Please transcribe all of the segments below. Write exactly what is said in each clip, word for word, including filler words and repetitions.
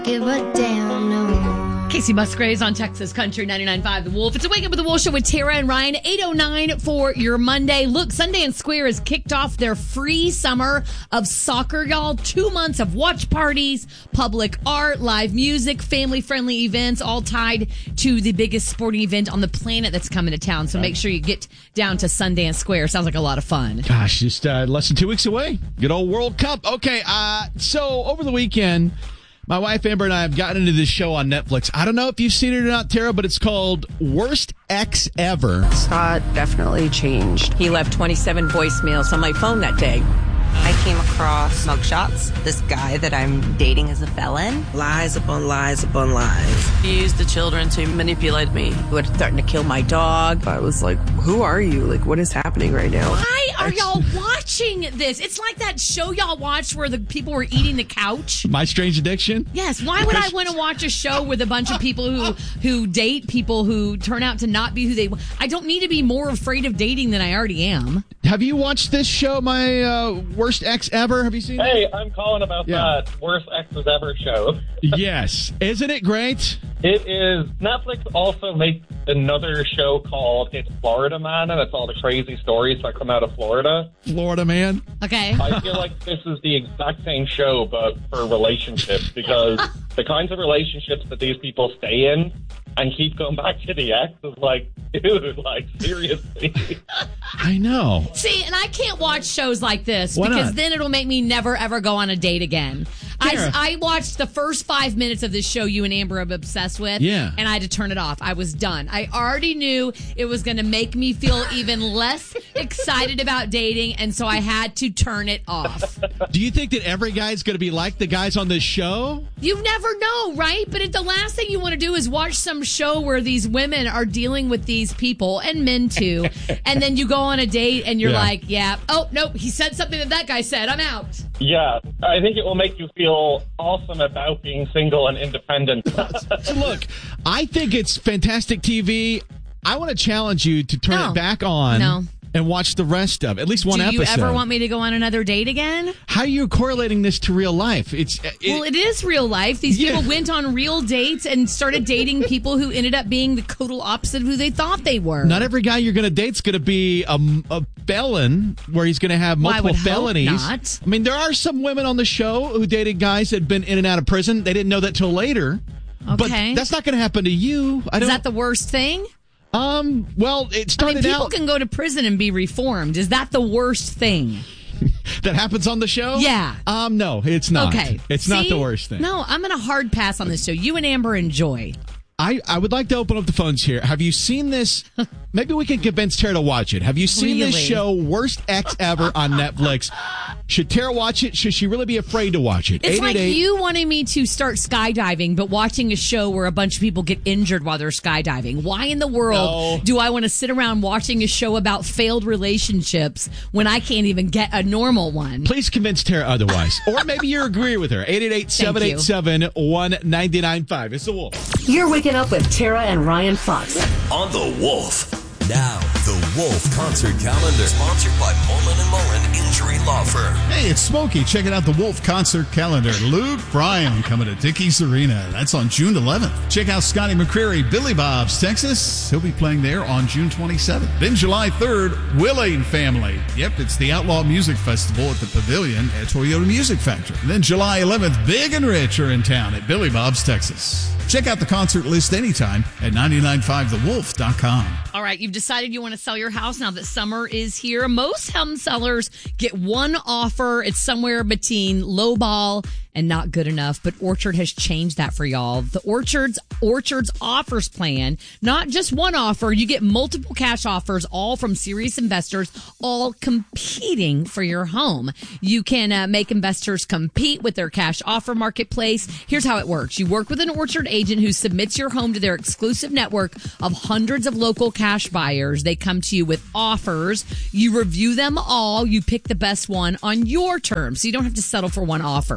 give a damn no more. Casey Musgraves on Texas Country ninety-nine point five The Wolf. It's a Wake Up with the Wolf show with Tara and Ryan. eight oh nine for your Monday. Look, Sundance Square has kicked off their free summer of soccer, y'all. Two months of watch parties, public art, live music, family-friendly events, all tied to the biggest sporting event on the planet that's coming to town. So make sure you get down to Sundance Square. Sounds like a lot of fun. Gosh, just uh, less than two weeks away. Good old World Cup. Okay, uh, so over the weekend, my wife Amber and I have gotten into this show on Netflix. I don't know if you've seen it or not, Tara, but it's called Worst Ex Ever. Scott definitely changed. He left twenty-seven voicemails on my phone that day. I came across mugshots. This guy that I'm dating is a felon. Lies upon lies upon lies. He used the children to manipulate me. He was threatening to kill my dog. I was like, who are you? Like, what is happening right now? Why are y'all watching this? It's like that show y'all watched where the people were eating the couch. My Strange Addiction? Yes. Why would I want to watch a show with a bunch of people who, who date people who turn out to not be who they... I don't need to be more afraid of dating than I already am. Have you watched this show, My uh, Worst Ex Ever? Have you seen it? Hey, I'm calling about Yeah. that Worst Exes Ever show. Yes. Isn't it great? It is. Netflix also makes another show called It's Florida Man, and it's all the crazy stories that come out of Florida. Florida Man. Okay. I feel like this is the exact same show, but for relationships, because the kinds of relationships that these people stay in and keep going back to the ex is like, dude, like, seriously. I know. See, and I can't watch shows like this Why because not? then it'll make me never, ever go on a date again. Tara. I, I watched the first five minutes of this show you and Amber are obsessed with, Yeah. and I had to turn it off. I was done. I already knew it was going to make me feel even less excited about dating, and so I had to turn it off. Do you think that every guy's going to be like the guys on this show? You never know, right? But it, the last thing you want to do is watch some show where these women are dealing with these people, and men too, and then you go on a date and you're Yeah. like, yeah, oh, nope, he said something that that guy said. I'm out. Yeah, I think it will make you feel awesome about being single and independent. So look, I think it's fantastic T V. I want to challenge you to turn No. it back on No. and watch the rest of it. At least one Do you episode. ever want me to go on another date again? How are you correlating this to real life? It's it, Well, it is real life. These Yeah. people went on real dates and started dating people who ended up being the total opposite of who they thought they were. not every guy you're going to date's going to be a, a felon where he's going to have Well, I multiple would hope felonies. not. I mean, there are some women on the show who dated guys that had been in and out of prison. They didn't know that till later. Okay. But that's not going to happen to you. I Is don't. that the worst thing? um. Well, it I mean, started people out can go to prison and be reformed. Is that the worst thing? that happens on the show. Yeah. Um. No, it's not. Okay. It's not See? the worst thing. No, I'm going to hard pass on this show. You and Amber enjoy. I, I would like to open up the phones here. Have you seen this? Maybe we can convince Tara to watch it. Have you seen this Really? show, Worst Ex Ever, on Netflix? Should Tara watch it? Should she really be afraid to watch it? It's like eight eight eight you wanting me to start skydiving, but watching a show where a bunch of people get injured while they're skydiving. Why in the world No. do I want to sit around watching a show about failed relationships when I can't even get a normal one? Please convince Tara otherwise. Or maybe you agree with her. eight eight eight, seven eight seven, one nine nine five. It's The Wolf. You're waking up with Tara and Ryan Fox. On The Wolf. Now, The Wolf Concert Calendar. Sponsored by Mullen and Mullen Injury Law Firm. Hey, it's Smokey. Checking out the Wolf Concert Calendar. Luke Bryan coming to Dickies Arena. That's on June eleventh. Check out Scotty McCreery, Billy Bob's, Texas. He'll be playing there on June twenty-seventh. Then July third, Willing Family. Yep, it's the Outlaw Music Festival at the Pavilion at Toyota Music Factory. And then July eleventh, Big and Rich are in town at Billy Bob's, Texas. Check out the concert list anytime at nine nine five the wolf dot com. All right, you've decided you want to sell your house now that summer is here. Most home sellers get one offer. It's somewhere between lowball and not good enough, but Orchard has changed that for y'all. The Orchard's Orchard's offers plan, not just one offer, you get multiple cash offers, all from serious investors, all competing for your home. You can uh, make investors compete with their cash offer marketplace. Here's how it works. You work with an Orchard agent who submits your home to their exclusive network of hundreds of local cash buyers. They come to you with offers. You review them all. You pick the best one on your terms, so you don't have to settle for one offer. You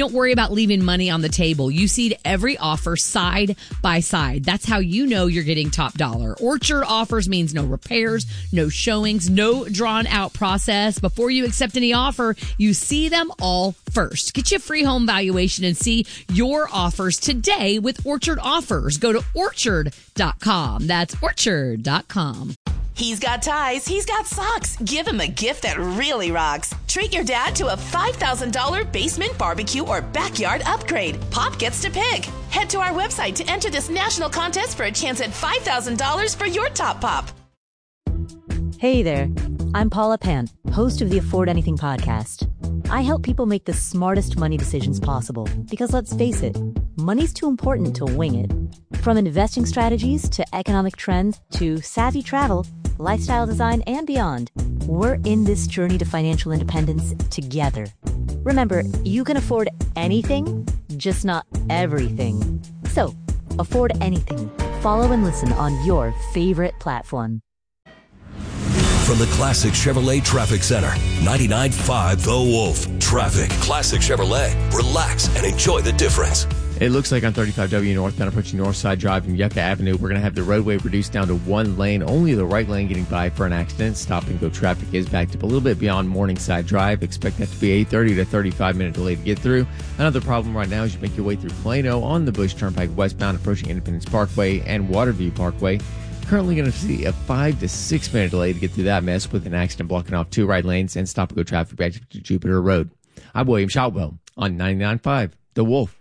You don't worry about leaving money on the table. You see every offer side by side. That's how you know you're getting top dollar. Orchard Offers means no repairs, no showings, no drawn out process. Before you accept any offer, you see them all first. Get you a free home valuation and see your offers today with Orchard Offers. Go to orchard dot com. That's orchard dot com. He's got ties. He's got socks. Give him a gift that really rocks. Treat your dad to a five thousand dollars basement barbecue or backyard upgrade. Pop gets to pick. Head to our website to enter this national contest for a chance at five thousand dollars for your top pop. Hey there. I'm Paula Pan, host of the Afford Anything podcast. I help people make the smartest money decisions possible because, let's face it, money's too important to wing it. From investing strategies to economic trends to savvy travel, lifestyle design, and beyond, we're in this journey to financial independence together. Remember, you can afford anything, just not everything. So, afford anything. Follow and listen on your favorite platform. From the Classic Chevrolet Traffic Center, ninety-nine point five The Wolf. Traffic. Classic Chevrolet. Relax and enjoy the difference. It looks like on thirty-five W northbound approaching Northside Drive and Yucca Avenue, we're going to have the roadway reduced down to one lane, only the right lane getting by for an accident. Stop and go traffic is backed up a little bit beyond Morningside Drive. Expect that to be a thirty to thirty-five minute delay to get through. Another problem right now is you make your way through Plano on the Bush Turnpike westbound approaching Independence Parkway and Waterview Parkway. Currently going to see a five to six minute delay to get through that mess with an accident blocking off two right lanes and stop and go traffic back to Jupiter Road. I'm William Shotwell on ninety-nine point five The Wolf.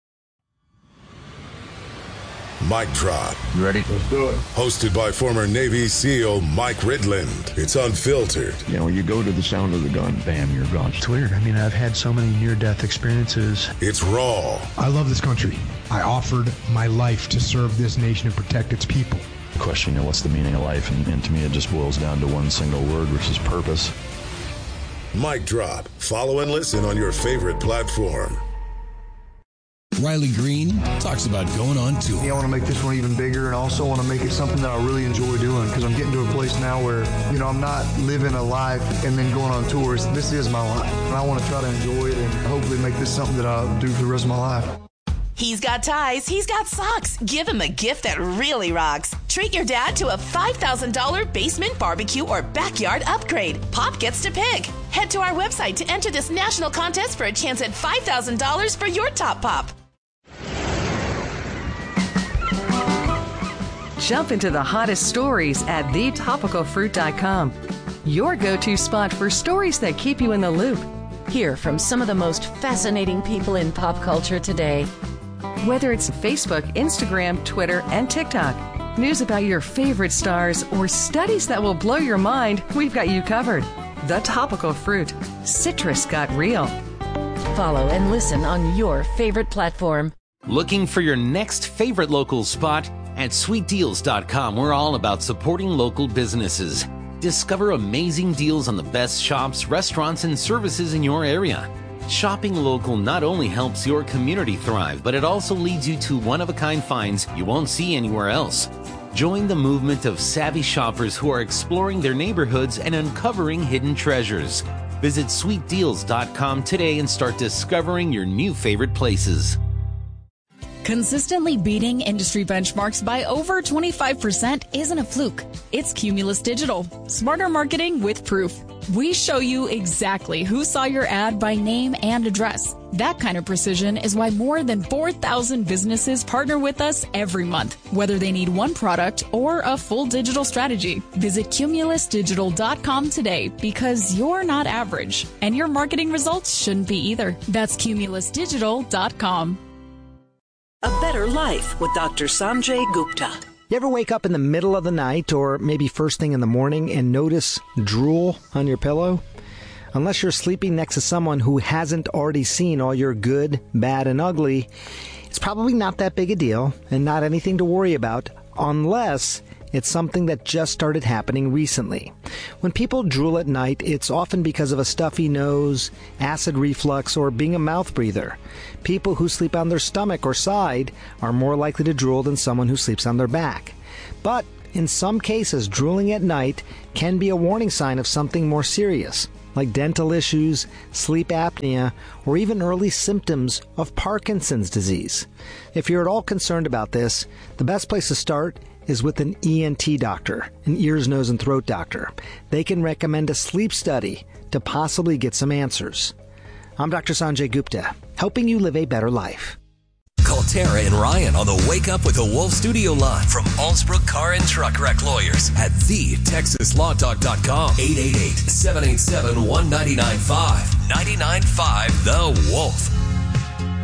Mic Drop. You ready? Let's do it. Hosted by former Navy SEAL Mike Ridland. It's unfiltered. You know, you go to the sound of the gun, bam, you're gone. It's weird. I mean, I've had so many near-death experiences. It's raw. I love this country. I offered my life to serve this nation and protect its people. Question, you know, what's the meaning of life? And, and to me, it just boils down to one single word, which is purpose. Mic Drop. Follow and listen on your favorite platform. Riley Green talks about going on tour. Yeah, I want to make this one even bigger and also want to make it something that I really enjoy doing because I'm getting to a place now where, you know, I'm not living a life and then going on tours. This is my life. And I want to try to enjoy it and hopefully make this something that I'll do for the rest of my life. He's got ties. He's got socks. Give him a gift that really rocks. Treat your dad to a five thousand dollars basement barbecue or backyard upgrade. Pop gets to pick. Head to our website to enter this national contest for a chance at five thousand dollars for your top pop. Jump into the hottest stories at the topical fruit dot com. Your go-to spot for stories that keep you in the loop. Hear from some of the most fascinating people in pop culture today. Whether it's Facebook, Instagram, Twitter, and TikTok, news about your favorite stars, or studies that will blow your mind, we've got you covered. The Topical Fruit. Citrus got real. Follow and listen on your favorite platform. Looking for your next favorite local spot? At sweet deals dot com, we're all about supporting local businesses. Discover amazing deals on the best shops, restaurants, and services in your area. Shopping local not only helps your community thrive, but it also leads you to one-of-a-kind finds you won't see anywhere else. Join the movement of savvy shoppers who are exploring their neighborhoods and uncovering hidden treasures. Visit sweet deals dot com today and start discovering your new favorite places. Consistently beating industry benchmarks by over twenty-five percent isn't a fluke. It's Cumulus Digital. Smarter marketing with proof. We show you exactly who saw your ad by name and address. That kind of precision is why more than four thousand businesses partner with us every month, whether they need one product or a full digital strategy. Visit cumulus digital dot com today because you're not average, and your marketing results shouldn't be either. That's cumulus digital dot com. A Better Life with Doctor Sanjay Gupta. You ever wake up in the middle of the night or maybe first thing in the morning and notice drool on your pillow? Unless you're sleeping next to someone who hasn't already seen all your good, bad, and ugly, it's probably not that big a deal and not anything to worry about unless it's something that just started happening recently. When people drool at night, it's often because of a stuffy nose, acid reflux, or being a mouth breather. People who sleep on their stomach or side are more likely to drool than someone who sleeps on their back. But in some cases, drooling at night can be a warning sign of something more serious. like dental issues, sleep apnea, or even early symptoms of Parkinson's disease. If you're at all concerned about this, the best place to start is with an E N T doctor, an ears, nose, and throat doctor. They can recommend a sleep study to possibly get some answers. I'm Doctor Sanjay Gupta, helping you live a better life. Call Tara and Ryan on the Wake Up with a Wolf studio line from Allsbrook Car and Truck Wreck Lawyers at the texas law talk dot com. eight eight eight, seven eight seven, one nine nine five. nine nine five The Wolf.